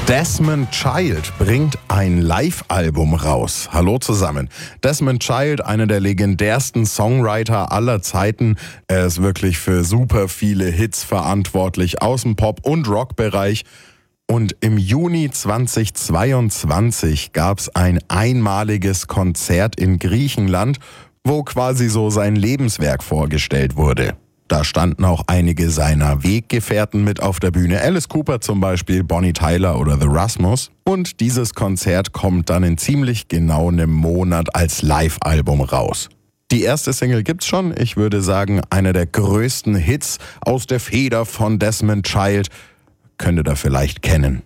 Desmond Child bringt ein Live-Album raus. Hallo zusammen. Desmond Child, einer der legendärsten Songwriter aller Zeiten. Er ist wirklich für super viele Hits verantwortlich aus dem Pop- und Rockbereich. Und im Juni 2022 gab es ein einmaliges Konzert in Griechenland, wo quasi so sein Lebenswerk vorgestellt wurde. Da standen auch einige seiner Weggefährten mit auf der Bühne. Alice Cooper zum Beispiel, Bonnie Tyler oder The Rasmus. Und dieses Konzert kommt dann in ziemlich genau einem Monat als Live-Album raus. Die erste Single gibt's schon. Ich würde sagen, einer der größten Hits aus der Feder von Desmond Child. Könnt ihr da vielleicht kennen.